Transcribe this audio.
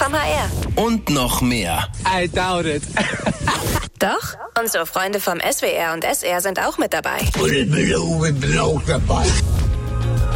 vom HR. Und noch mehr. I doubt it. Doch, unsere Freunde vom SWR und SR sind auch mit dabei. Und ich bin auch dabei.